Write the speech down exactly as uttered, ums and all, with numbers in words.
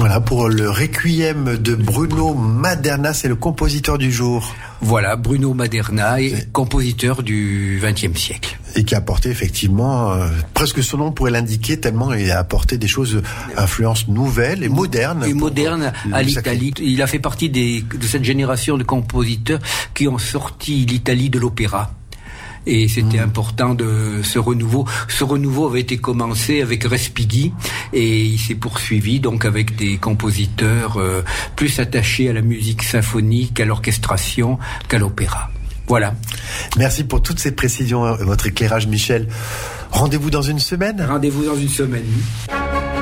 Voilà, pour le Requiem de Bruno Maderna, c'est le compositeur du jour. Voilà, Bruno Maderna est c'est... compositeur du vingtième siècle. Et qui a apporté effectivement, euh, presque son nom pourrait l'indiquer, tellement il a apporté des choses, influences nouvelles et modernes. Et modernes à l'Italie. Sacré. Il a fait partie des, de cette génération de compositeurs qui ont sorti l'Italie de l'opéra. Et c'était mmh. important de ce renouveau. Ce renouveau avait été commencé avec Respighi et il s'est poursuivi donc avec des compositeurs euh, plus attachés à la musique symphonique, à l'orchestration qu'à l'opéra. Voilà. Merci pour toutes ces précisions, votre éclairage, Michel. Rendez-vous dans une semaine. Rendez-vous dans une semaine.